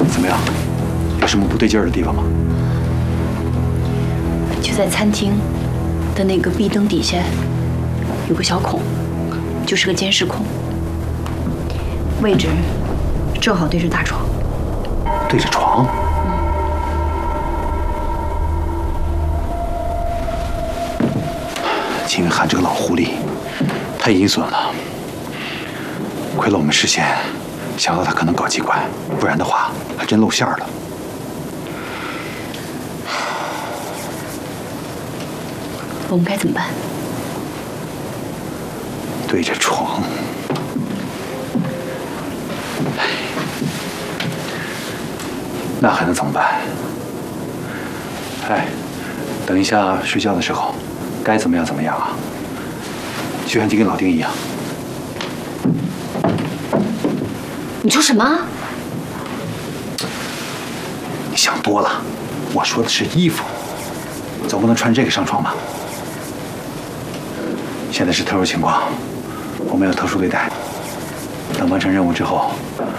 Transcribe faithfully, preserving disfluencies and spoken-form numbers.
怎么样？有什么不对劲儿的地方吗？ 就在餐厅的那个壁灯底下有个小孔，就是个监视孔，位置正好对着大床。 对着床。嗯。秦云涵这个老狐狸，太阴损了。亏了我们事先想到他可能搞机关，不然的话还真露馅了。 我们该怎么办？ 对着床。那还能怎么办？哎，等一下睡觉的时候，该怎么样怎么样啊？就像你跟老丁一样。 你说什么？ 你想多了，我说的是衣服，总不能穿这个上床吧？现在是特殊情况，我们要特殊对待。等完成任务之后，